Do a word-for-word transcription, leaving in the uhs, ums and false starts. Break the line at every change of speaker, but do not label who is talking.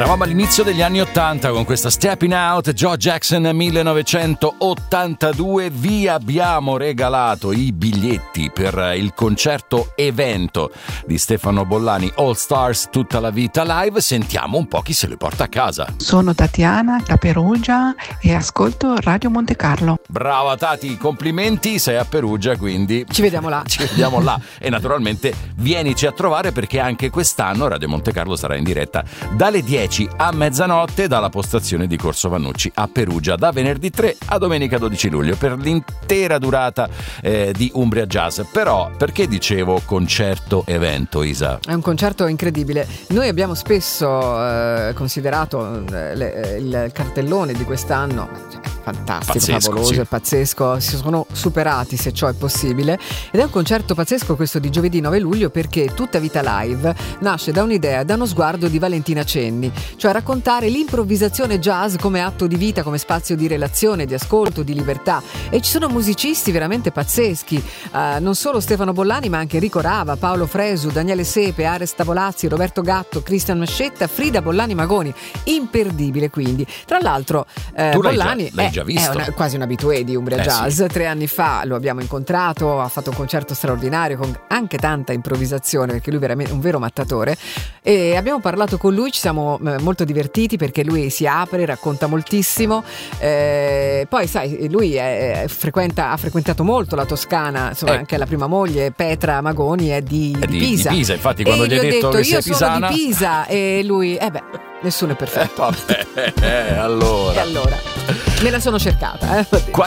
Eravamo all'inizio degli anni ottanta con questa Stepping Out, Joe Jackson millenovecentottantadue. Vi abbiamo regalato i biglietti per il concerto evento di Stefano Bollani, All Stars tutta la vita live. Sentiamo un po' chi se li porta a casa.
Sono Tatiana da Perugia e ascolto Radio Monte Carlo.
Brava Tati, complimenti, sei a Perugia, quindi
ci vediamo là.
Ci vediamo là e naturalmente vienici a trovare, perché anche quest'anno Radio Monte Carlo sarà in diretta dalle dieci a mezzanotte dalla postazione di Corso Vannucci a Perugia, da venerdì tre a domenica dodici luglio, per l'intera durata eh, di Umbria Jazz. Però perché dicevo concerto evento, Isa?
È un concerto incredibile. Noi abbiamo spesso eh, considerato eh, le, il cartellone di quest'anno fantastico,
pazzesco,
favoloso,
sì.
è pazzesco, si sono superati se ciò è possibile, ed è un concerto pazzesco questo di giovedì nove luglio, perché Tutta Vita Live nasce da un'idea, da uno sguardo di Valentina Cenni, cioè raccontare l'improvvisazione jazz come atto di vita, come spazio di relazione, di ascolto, di libertà. E ci sono musicisti veramente pazzeschi, uh, non solo Stefano Bollani ma anche Enrico Rava, Paolo Fresu, Daniele Sepe, Ares Tavolazzi, Roberto Gatto, Cristian Mascetta, Frida Bollani Magoni. Imperdibile, quindi. Tra l'altro eh,
tu
Bollani
l'hai già, l'hai già visto.
è una, quasi un habitué di Umbria
eh,
Jazz.
Sì.
Tre anni fa lo abbiamo incontrato, ha fatto un concerto straordinario con anche tanta improvvisazione, perché lui è veramente un vero mattatore, e abbiamo parlato con lui, ci siamo eh, molto divertiti perché lui si apre, racconta moltissimo, eh, poi sai, lui è, frequenta, ha frequentato molto la Toscana, insomma,
eh.
anche la prima moglie Petra Magoni è di,
È
di
di
Pisa.
di Pisa, infatti quando
e
gli hai detto,
detto,
che
io
sei
sono
pisana,
di Pisa, e lui eh beh, nessuno è perfetto.
Eh, vabbè, eh, allora
E allora me la sono cercata, eh.